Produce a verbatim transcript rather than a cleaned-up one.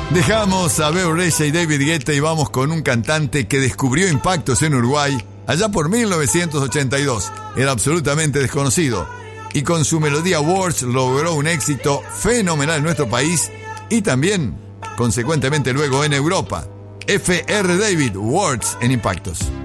Dejamos a Beo Reyes y David Guetta y vamos con un cantante que descubrió Impactos en Uruguay allá por mil novecientos ochenta y dos. Era absolutamente desconocido y con su melodía Words logró un éxito fenomenal en nuestro país y también, consecuentemente, luego en Europa. F R David, Words en Impactos.